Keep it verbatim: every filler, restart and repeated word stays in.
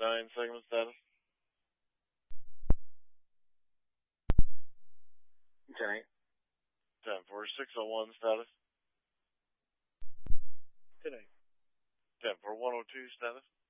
nine segment status. ten eight. ten four six oh one status. ten eight. ten four one oh two status.